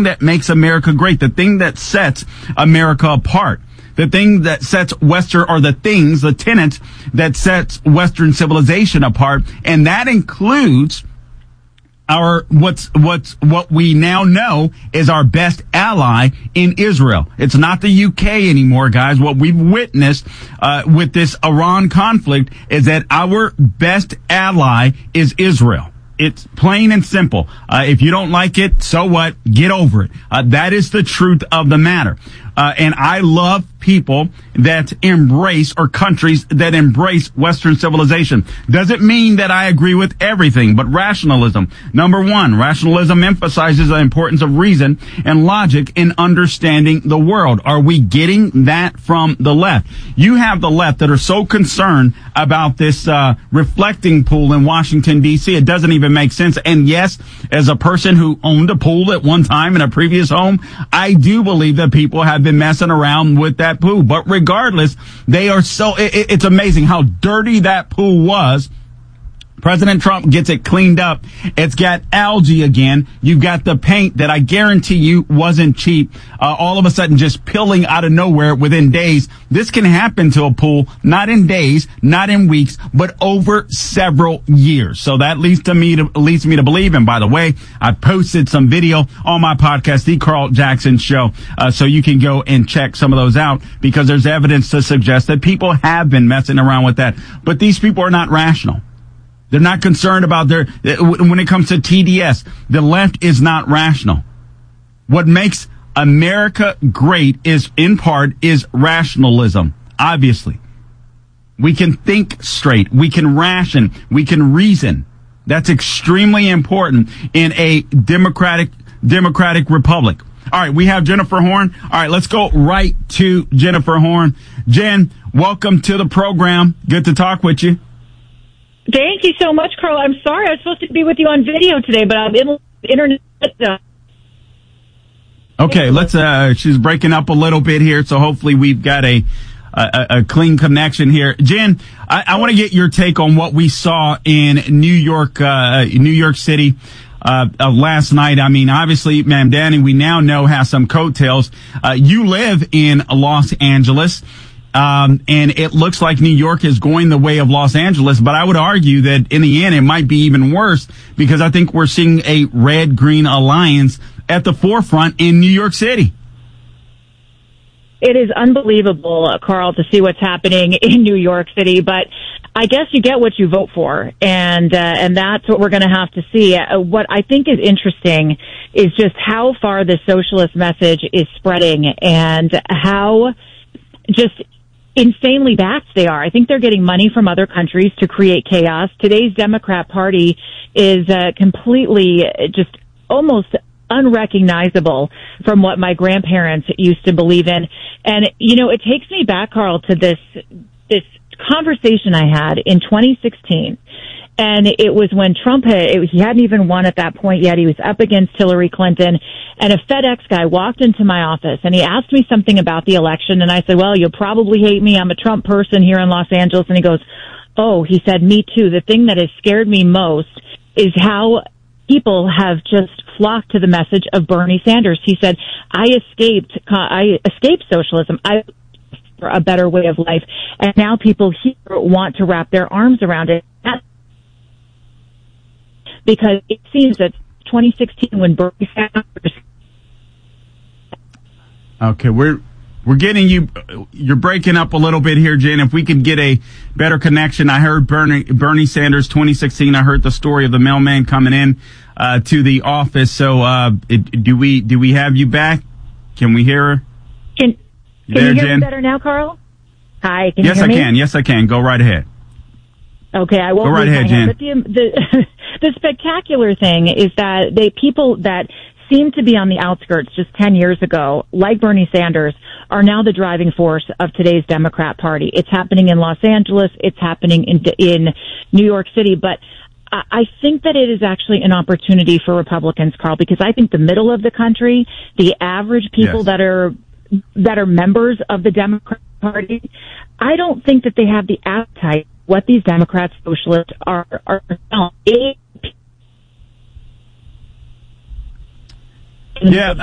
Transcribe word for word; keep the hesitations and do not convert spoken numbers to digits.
thing that makes America great, the thing that sets America apart, the thing that sets Western, or the things, the tenets that sets Western civilization apart. And that includes our, what's, what's, what we now know is our best ally in Israel. It's not the U K anymore, guys. What we've witnessed, uh, with this Iran conflict is that our best ally is Israel. It's plain and simple. Uh, if you don't like it, so what? Get over it. Uh, that is the truth of the matter. Uh, and I love people that embrace, or countries that embrace Western civilization. Doesn't mean that I agree with everything, but rationalism. Number one, rationalism emphasizes the importance of reason and logic in understanding the world. Are we getting that from the left? You have the left that are so concerned about this uh reflecting pool in Washington, D C. It doesn't even make sense. And yes, as a person who owned a pool at one time in a previous home, I do believe that people have been messing around with that pool. But regardless, they are so, it, it's amazing how dirty that pool was. President Trump gets it cleaned up. It's got algae again. You've got the paint that I guarantee you wasn't cheap. Uh, all of a sudden just peeling out of nowhere within days. This can happen to a pool, not in days, not in weeks, but over several years. So that leads to me to, leads me to believe. And by the way, I posted some video on my podcast, The Carl Jackson Show. Uh, so you can go and check some of those out, because there's evidence to suggest that people have been messing around with that. But these people are not rational. They're not concerned about their, when it comes to T D S, the left is not rational. What makes America great is, in part, is rationalism. Obviously, we can think straight. We can ration. We can reason. That's extremely important in a democratic, democratic republic. All right. We have Jennifer Horn. All right. Let's go right to Jennifer Horn. Jen, welcome to the program. Good to talk with you. Thank you so much, Carl. I'm sorry I was supposed to be with you on video today, but I'm in internet. Uh, okay, let's. Uh, she's breaking up a little bit here, so hopefully we've got a a, a clean connection here. Jen, I, I want to get your take on what we saw in New York, uh, New York City. Uh, uh, last night. I mean, obviously, Ma'am Danny, we now know has some coattails. Uh, you live in Los Angeles. Um, and it looks like New York is going the way of Los Angeles, but I would argue that in the end it might be even worse, because I think we're seeing a red-green alliance at the forefront in New York City. It is unbelievable, Carl, to see what's happening in New York City, but I guess you get what you vote for, and uh, and that's what we're going to have to see. Uh, what I think is interesting is just how far the socialist message is spreading, and how just insanely vast they are. I think they're getting money from other countries to create chaos. Today's Democrat Party is uh, completely just almost unrecognizable from what my grandparents used to believe in. And, you know, it takes me back, Carl, to this this conversation I had in twenty sixteen. And it was when Trump had, it, he hadn't even won at that point yet. He was up against Hillary Clinton, and a FedEx guy walked into my office and he asked me something about the election. And I said, well, you'll probably hate me. I'm a Trump person here in Los Angeles. And he goes, oh, he said, me too. The thing that has scared me most is how people have just flocked to the message of Bernie Sanders. He said, I escaped, I escaped socialism. I for a better way of life. And now people here want to wrap their arms around it. That's because it seems that twenty sixteen, when Bernie Sanders. Okay, we're we're getting you. You're breaking up a little bit here, Jen. If we could get a better connection. I heard Bernie Bernie Sanders twenty sixteen. I heard the story of the mailman coming in uh, to the office. So, uh, it, do we do we have you back? Can we hear her? Can, you can there, you hear Jen? me better now, Carl? Hi. Can yes, you hear I me? can. Yes, I can. Go right ahead. Okay, I won't Go right lose ahead, my Jen. hand. But the, the, the spectacular thing is that they people that seem to be on the outskirts just ten years ago, like Bernie Sanders, are now the driving force of today's Democrat Party. It's happening in Los Angeles. It's happening in in New York City. But I, I think that it is actually an opportunity for Republicans, Carl, because I think the middle of the country, the average people Yes. that are that are members of the Democrat Party, I don't think that they have the appetite. What these Democrats, socialists are, are, are Yeah.